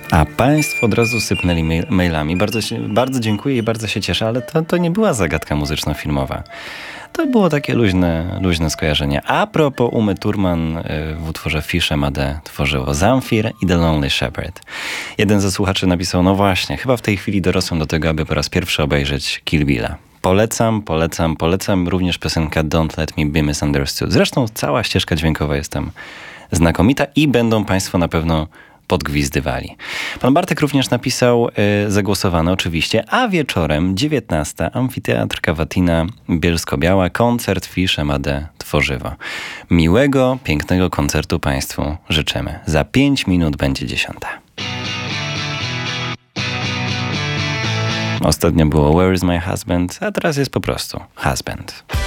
A państwo od razu sypnęli mailami. Bardzo dziękuję i bardzo się cieszę, ale to nie była zagadka muzyczno-filmowa. To było takie luźne skojarzenie. A propos Umy Thurman w utworze Fisze Made tworzyło Zamfir i The Lonely Shepherd. Jeden ze słuchaczy napisał, no właśnie, chyba w tej chwili dorosłem do tego, aby po raz pierwszy obejrzeć Kill Billa. Polecam również piosenkę Don't Let Me Be Misunderstood. Zresztą cała ścieżka dźwiękowa jest tam znakomita i będą państwo na pewno podgwizdywali. Pan Bartek również napisał, zagłosowano oczywiście, a wieczorem 19 Amfiteatr Cavatina Bielsko-Biała, koncert Fisze Made Tworzywo. Miłego, pięknego koncertu państwu życzymy. Za 5 minut będzie 10. Ostatnio było Where is my husband, a teraz jest po prostu husband.